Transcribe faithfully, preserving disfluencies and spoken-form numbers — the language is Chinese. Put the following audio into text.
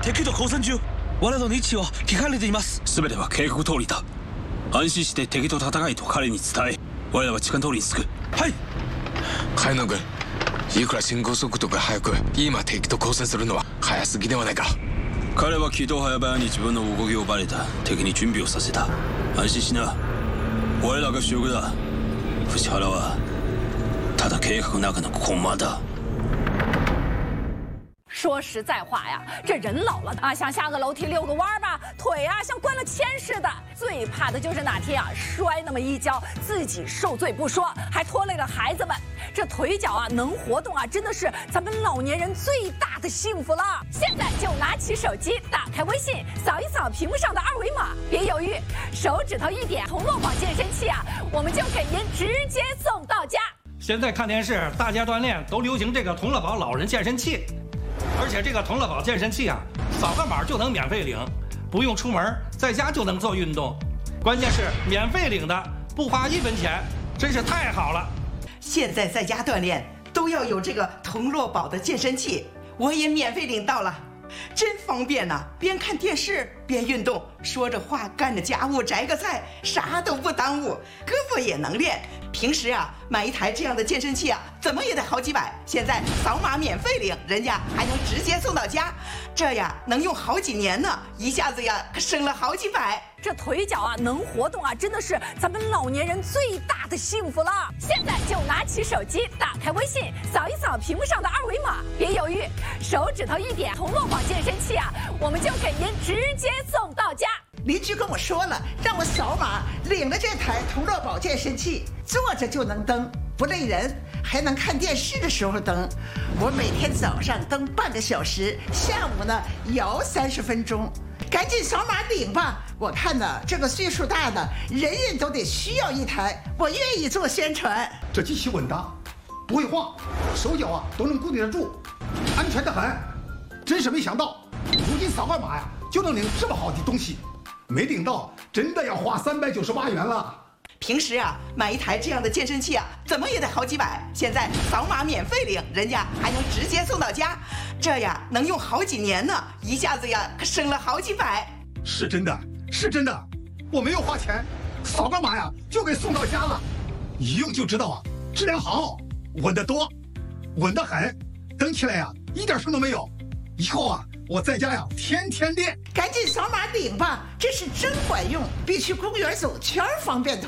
敵と交戦中。我らの位置を聞かれています。 全ては計画通りだ。安心して敵と戦いと彼に伝え、我らは時間通りに着く。 はい。 海南君、いくら進行速度が速く、今敵と交戦するのは早すぎではないか。 彼は軌道早々に自分の動きをバレた。敵に準備をさせた。安心しな。我らが主力だ。藤原はただ計画の中の駒だ。 说实在话呀，这人老了啊，想下个楼梯遛个弯吧，腿啊像灌了铅似的。最怕的就是哪天啊摔那么一跤，自己受罪不说，还拖累了孩子们。这腿脚啊能活动啊，真的是咱们老年人最大的幸福了。现在就拿起手机，打开微信，扫一扫屏幕上的二维码，别犹豫，手指头一点，同乐宝健身器啊，我们就给您直接送到家。 现在看电视，大家锻炼都流行这个同乐宝老人健身器。而且这个同乐宝健身器啊，扫个码就能免费领，不用出门，在家就能做运动。关键是免费领的，不花一分钱，真是太好了。 现在在家锻炼都要有这个同乐宝的健身器，我也免费领到了，真方便呐、啊！边看电视边运动，说着话干着家务，摘个菜，啥都不耽误，胳膊也能练。平时啊，买一台这样的健身器啊，怎么也得好几百。现在扫码免费领，人家还能直接送到家，这呀能用好几年呢，一下子呀可省了好几百。 这腿脚啊能活动啊，真的是咱们老年人最大的幸福了。现在就拿起手机，打开微信，扫一扫屏幕上的二维码，别犹豫，手指头一点，同乐宝健身器啊，我们就给您直接送到家。 邻居跟我说了，让我扫码领了这台同乐宝健身器，坐着就能蹬，不累人，还能看电视的时候蹬。我每天早上蹬半个小时，下午呢摇三十分钟。赶紧扫码领吧！我看呢，这个岁数大的人人都得需要一台，我愿意做宣传。 这机器稳当，不会晃，手脚啊都能固定得住，安全得很。真是没想到，如今扫个码呀就能领这么好的东西。没领到，真的要花三百九十八元了。 平时啊，买一台这样的健身器啊，怎么也得好几百。现在扫码免费领，人家还能直接送到家，这呀能用好几年呢，一下子呀可省了好几百。 是真的，是真的，我没有花钱，扫个码呀就给送到家了。一用就知道啊，质量好，稳得多，稳得很，蹬起来呀一点声都没有。以后啊，我在家呀天天练。 赶紧扫码领吧，这是真管用，比去公园走圈方便多。